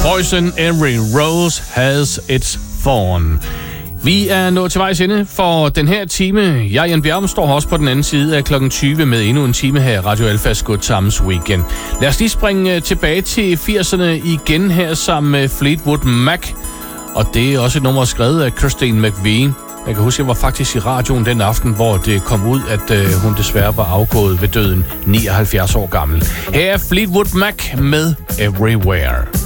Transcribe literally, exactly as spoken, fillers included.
Poison, every rose has its thorn. Vi er nået til vejs ende for den her time. Jeg, Jan Bjerrum, står også på den anden side af klokken tyve med endnu en time her i Radio Alfas Good Times Weekend. Lad os lige springe tilbage til firserne igen her sammen med Fleetwood Mac. Og det er også et nummer skrevet af Christine McVie. Jeg kan huske, jeg var faktisk i radioen den aften, hvor det kom ud, at øh, hun desværre var afgået ved døden, nioghalvfjerds år gammel. Her er Fleetwood Mac med Everywhere.